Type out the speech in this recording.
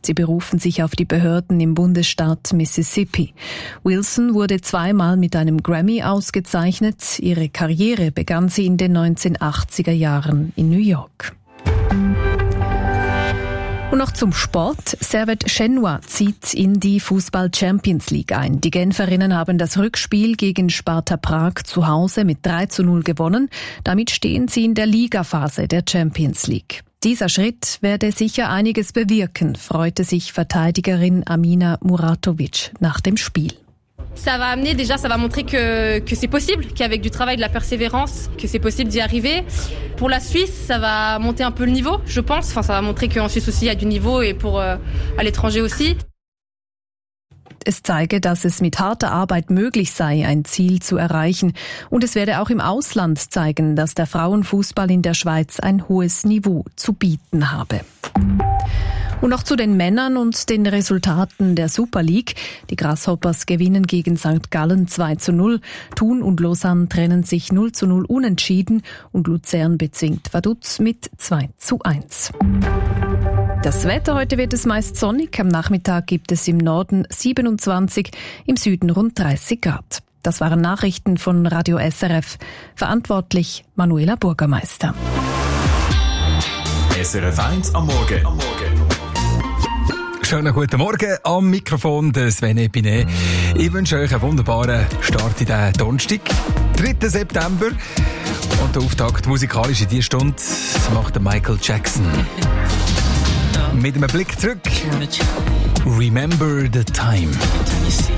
Sie berufen sich auf die Behörden im Bundesstaat Mississippi. Wilson wurde 2-mal mit einem Grammy ausgezeichnet. Ihre Karriere begann sie in den 1980er Jahren in New York. Und noch zum Sport. Servette Genua zieht in die Fußball-Champions League ein. Die Genferinnen haben das Rückspiel gegen Sparta Prag zu Hause mit 3:0 gewonnen. Damit stehen sie in der Ligaphase der Champions League. Dieser Schritt werde sicher einiges bewirken, freute sich Verteidigerin Amina Muratovic nach dem Spiel. Ça va amener, déjà, ça va montrer que c'est possible, qu'avec du travail, de la persévérance, que c'est possible d'y arriver. Pour la Suisse, ça va monter un peu le niveau, je pense. Enfin, ça va montrer qu'en Suisse aussi, il y a du niveau et pour à l'étranger aussi. Es zeige, dass es mit harter Arbeit möglich sei, ein Ziel zu erreichen. Und es werde auch im Ausland zeigen, dass der Frauenfußball in der Schweiz ein hohes Niveau zu bieten habe. Und noch zu den Männern und den Resultaten der Super League. Die Grasshoppers gewinnen gegen St. Gallen 2:0. Thun und Lausanne trennen sich 0:0 unentschieden und Luzern bezwingt Vaduz mit 2:1. Das Wetter: heute wird es meist sonnig. Am Nachmittag gibt es im Norden 27, im Süden rund 30 Grad. Das waren Nachrichten von Radio SRF. Verantwortlich Manuela Burgermeister. SRF 1 am Morgen. Schönen guten Morgen, am Mikrofon der Sven Epinet. Ich wünsche euch einen wunderbaren Start in den Donnerstag, 3. September. Und der Auftakt musikalisch in dieser Stunde macht Michael Jackson. Mit einem Blick zurück. Remember the time.